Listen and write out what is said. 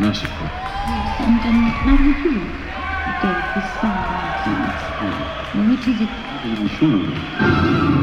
merciful. Yes, and now you gave his son license. What is it? I'm not even sure.